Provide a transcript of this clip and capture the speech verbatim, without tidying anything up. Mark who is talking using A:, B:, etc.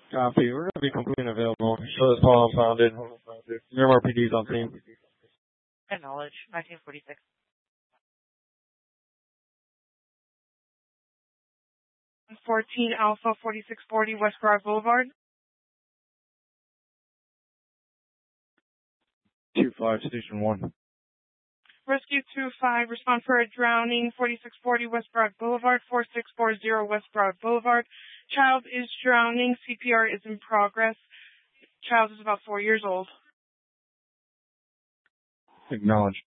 A: Copy. We're going to be complete and available. Show this call unfounded. Miramar P D's on scene.
B: Acknowledge. nineteen forty-six.
C: fourteen Alpha forty-six forty West Broad Boulevard.
A: two five, Station one.
C: Rescue two five, respond for a drowning, forty-six forty West Broad Boulevard, four six four zero West Broad Boulevard. Child is drowning. C P R is in progress. Child is about four years old.
A: Acknowledged.